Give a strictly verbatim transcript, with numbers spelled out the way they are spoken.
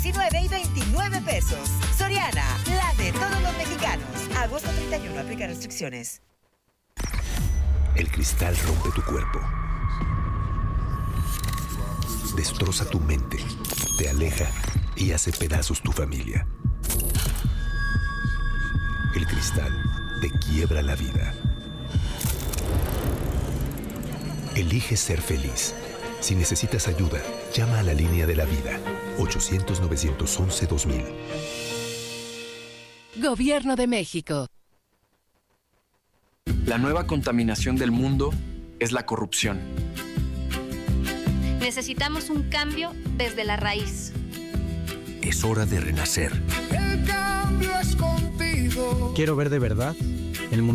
diecinueve y veintinueve pesos. Soriana, la de todos los mexicanos. Agosto treinta y uno, aplica restricciones. El cristal rompe tu cuerpo. Destroza tu mente. Te aleja y hace pedazos tu familia. El cristal te quiebra la vida. Elige ser feliz. Si necesitas ayuda, llama a la línea de la vida. ochocientos, novecientos once, dos mil. Gobierno de México. La nueva contaminación del mundo es la corrupción. Necesitamos un cambio desde la raíz. Es hora de renacer. El cambio es contigo. Quiero ver de verdad el mundo.